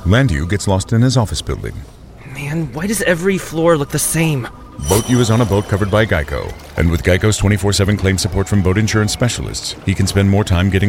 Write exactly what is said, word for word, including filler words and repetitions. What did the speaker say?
Landu gets lost in his office building. Man, why does every floor look the same? Boat U is on a boat covered by Geico. And with Geico's twenty-four seven claim support from boat insurance specialists, he can spend more time getting